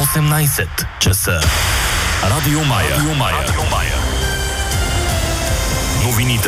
18 часа. Радио Мая. Новините.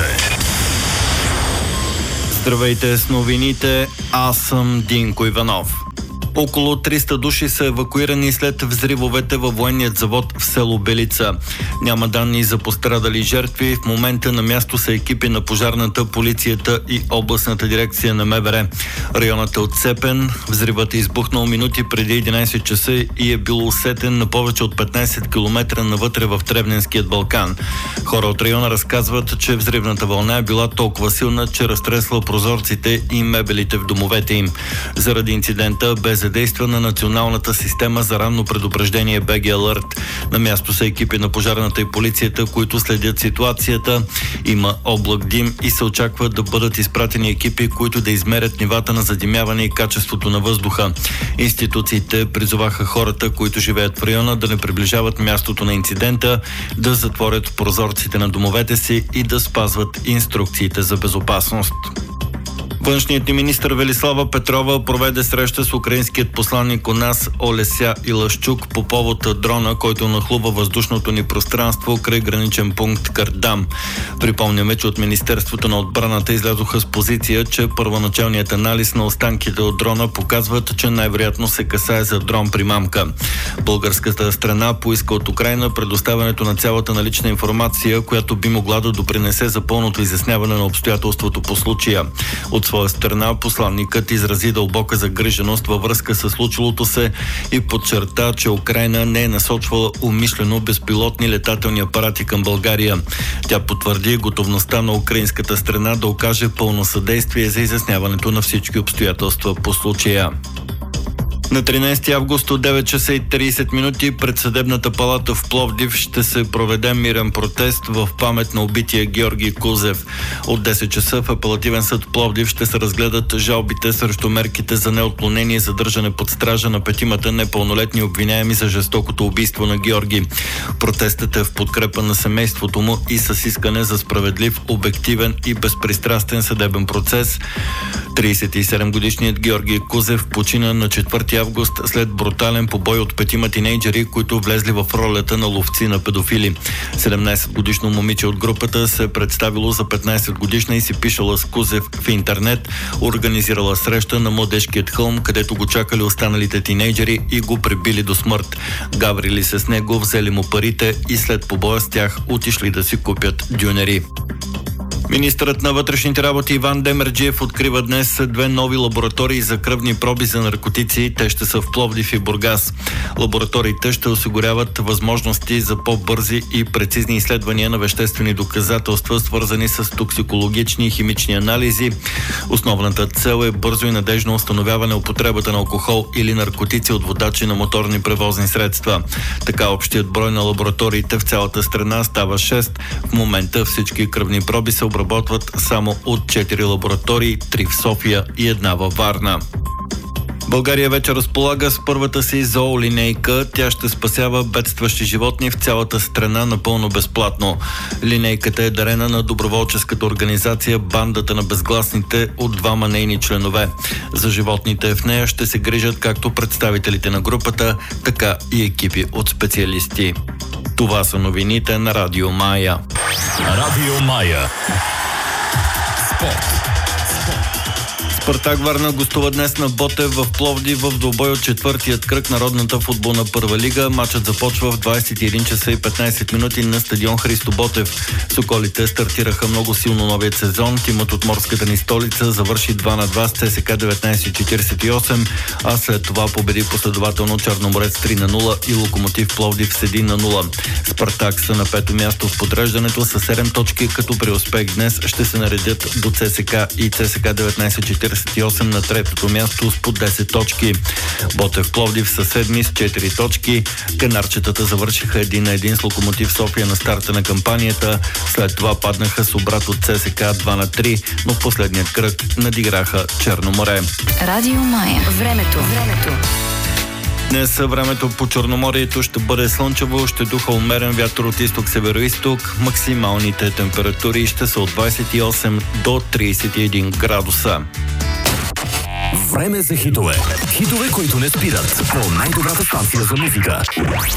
Здравейте с новините, аз съм Динко Иванов. Около 300 души са евакуирани след взривовете във военният завод в село Белица. Няма данни за пострадали жертви. В момента на място са екипи на пожарната, полицията и областната дирекция на МВР. Районът е отцепен. Взривът е избухнал минути преди 11 часа и е бил усетен на повече от 15 км навътре в Тревненският Балкан. Хора от района разказват, че взривната вълна е била толкова силна, че разтресла прозорците и мебелите в домовете им. Заради инцидента бе задействана националната система за ранно предупреждение BG Alert. На място са екипи на пожарната и полицията, които следят ситуацията. Има облак дим и се очаква да бъдат изпратени екипи, които да измерят нивата на задимяване и качеството на въздуха. Институциите призоваха хората, които живеят в района, да не приближават мястото на инцидента, да затворят прозорците на домовете си и да спазват инструкциите за безопасност. Външният ни министър Велислава Петрова проведе среща с украинският посланник у нас Олеся Илашчук по повод дрона, който нахлува въздушното ни пространство край граничен пункт Кардам. Припомняме, че от Министерството на отбраната излязоха с позиция, че първоначалният анализ на останките от дрона показват, че най-вероятно се касае за дрон примамка. Българската страна поиска от Украйна предоставянето на цялата налична информация, която би могла да допринесе за пълното изясняване на обстоятелството по случая. От своя страна посланникът изрази дълбока загриженост във връзка с случилото се и подчерта, че Украйна не е насочвала умишлено безпилотни летателни апарати към България. Тя потвърди готовността на украинската страна да окаже пълно съдействие за изясняването на всички обстоятелства по случая. На 13 август от 9 часа и 30 минути пред Съдебната палата в Пловдив ще се проведе мирен протест в памет на убития Георги Кузев. От 10 часа в Апелативен съд Пловдив ще се разгледат жалбите срещу мерките за неотклонение и задържане под стража на петимата непълнолетни обвиняеми за жестокото убийство на Георги. Протестът е в подкрепа на семейството му и с искане за справедлив, обективен и безпристрастен съдебен процес. 37-годишният Георги Кузев почина на 4 август след брутален побой от петима тинейджери, които влезли в ролята на ловци на педофили. 17-годишно момиче от групата се представило за 15-годишна и си пишала с Кузев в интернет, организирала среща на Младежкият хълм, където го чакали останалите тинейджери и го пребили до смърт. Гаврили се с него, взели му парите и след побоя с тях отишли да си купят дюнери. Министърът на вътрешните работи Иван Демерджиев открива днес 2 нови лаборатории за кръвни проби за наркотици. Те ще са в Пловдив и Бургас. Лабораториите ще осигуряват възможности за по-бързи и прецизни изследвания на веществени доказателства, свързани с токсикологични и химични анализи. Основната цел е бързо и надежно установяване употребата на алкохол или наркотици от водачи на моторни превозни средства. Така общият брой на лабораториите в цялата страна става 6. В момента всички кръвни проби се обработват само от 4 лаборатории, 3 в София и 1 във Варна. България вече разполага с първата си зоолинейка. Тя ще спасява бедстващи животни в цялата страна напълно безплатно. Линейката е дарена на доброволческата организация Бандата на безгласните от 2 нейни членове. За животните в нея ще се грижат както представителите на групата, така и екипи от специалисти. Това са новините на Радио Мая. Радио Мая. Спорт. Спартак Варна гостува днес на Ботев в Пловдив в двубой от четвъртият кръг на родната футболна първа лига. Матчът започва в 21 часа и 15 минути на стадион Христо Ботев. Соколите стартираха много силно новият сезон. Тимът от морската ни столица завърши 2-2 с ЦСКА 1948, а след това победи последователно Черноморец 3-0 и Локомотив Пловдив с 1-0. Спартак са на 5-то място в подреждането с 7 точки, като при успех днес ще се наредят до ЦСКА и ЦСКА 1948 на 3-то място с по 10 точки. Ботев Пловдив са 7 с 4 точки. Канарчетата завършиха 1-1 с Локомотив София на старта на кампанията. След това паднаха с обрат от ЦСКА 2-3, но в последният кръг надиграха Черно море. Радио Мая. Времето. Днес времето по Черноморието ще бъде слънчево, ще духа умерен вятър от изток-североизток. Максималните температури ще са от 28 до 31 градуса. Време за хитове. Хитове, които не спират. По най-добрата станция за музика.